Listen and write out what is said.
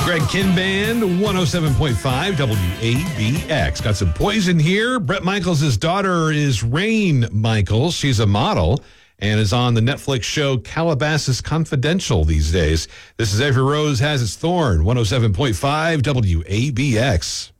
Greg Kinband, 107.5 WABX. Got some Poison here. Bret Michaels' daughter is Rain Michaels. She's a model and is on the Netflix show Calabasas Confidential these days. This is Every Rose Has Its Thorn, 107.5 WABX.